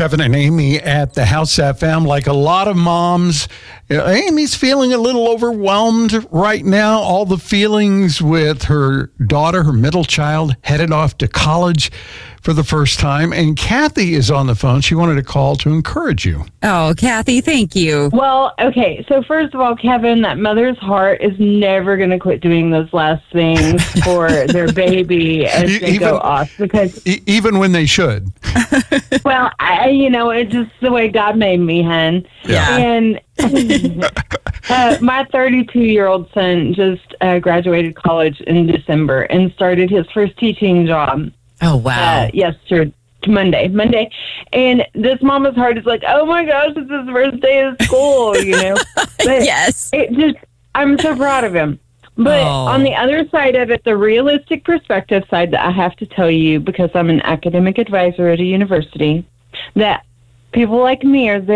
Kevin and Amy at the House FM. Like a lot of moms, Amy's feeling a little overwhelmed right now. All the feelings with her daughter, her middle child, headed off to college for the first time. And Kathy is on the phone. She wanted to call to encourage you. Oh, Kathy, thank you. Well, okay. So first of all, Kevin, that mother's heart is never going to quit doing those last things for their baby as they go off. Because even when they should. Well, it's just the way God made me, hun. Yeah. And my 32-year-old son just graduated college in December and started his first teaching job. Oh, wow. Yesterday, Monday. And this mama's heart is like, oh my gosh, it's his first day of school, But yes. I'm so proud of him. But on the other side of it, the realistic perspective side that I have to tell you, because I'm an academic advisor at a university, that people like me are